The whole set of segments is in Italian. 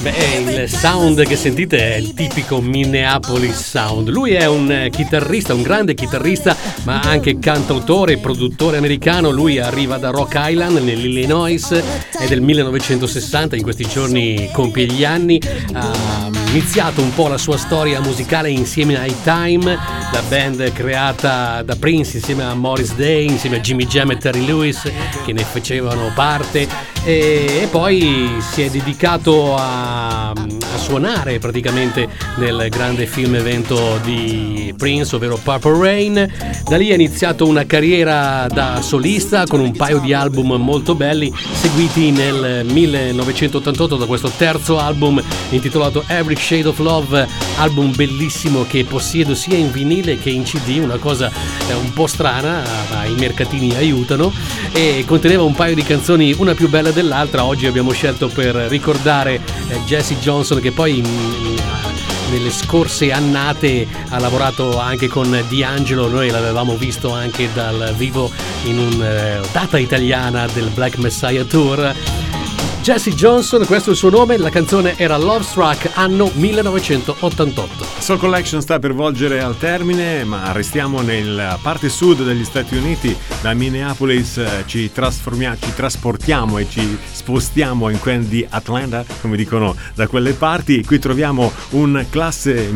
Beh, il sound che sentite è il tipico Minneapolis sound. Lui è un chitarrista, un grande chitarrista, ma anche cantautore e produttore americano. Lui arriva da Rock Island nell'Illinois, è del 1960, in questi giorni compie gli anni. Ha iniziato un po' la sua storia musicale insieme ai Time, la band creata da Prince insieme a Morris Day, insieme a Jimmy Jam e Terry Lewis, che ne facevano parte, e poi si è dedicato a suonare praticamente nel grande film evento di Prince, ovvero Purple Rain. Da lì ha iniziato una carriera da solista con un paio di album molto belli, seguiti nel 1988 da questo terzo album intitolato Every Shade of Love, album bellissimo che possiedo sia in vinile che in CD, una cosa un po' strana, ma i mercatini aiutano, e conteneva un paio di canzoni, una più bella dell'altra. Oggi abbiamo scelto per ricordare Jesse Johnson, che poi nelle scorse annate ha lavorato anche con D'Angelo. Noi l'avevamo visto anche dal vivo in una data italiana del Black Messiah Tour. Jesse Johnson, questo è il suo nome, la canzone era Love Struck, anno 1988. Soul Collection sta per volgere al termine, ma restiamo nella parte sud degli Stati Uniti. Da Minneapolis ci trasportiamo e ci spostiamo in quel di Atlanta, come dicono da quelle parti. Qui troviamo un classe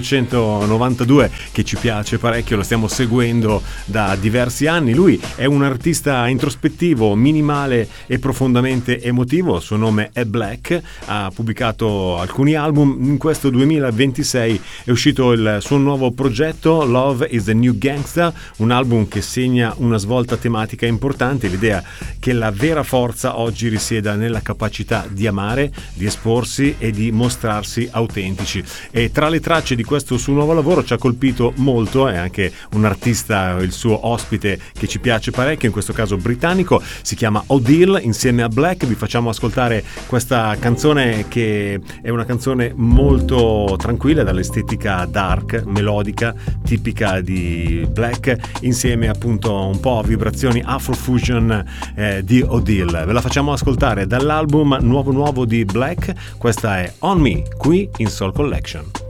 1992 che ci piace parecchio, lo stiamo seguendo da diversi anni. Lui è un artista introspettivo, minimale e profondamente emotivo. Il suo nome è Black, ha pubblicato alcuni album. In questo 2026 è uscito il suo nuovo progetto Love is the New Gangsta, un album che segna una svolta tematica importante, l'idea che la vera forza oggi risieda nella capacità di amare, di esporsi e di mostrarsi autentici. E tra le tracce di questo suo nuovo lavoro ci ha colpito molto, è anche un artista, il suo ospite, che ci piace parecchio, in questo caso britannico, si chiama Odile. Insieme a Black vi facciamo ascoltare questa canzone, che è una canzone molto tranquilla, dall'estetica dark, melodica, tipica di Black, insieme appunto un po' a vibrazioni afrofusion di Odile. Ve la facciamo ascoltare dall'album nuovo di Black. Questa è On Me, qui in Soul Collection.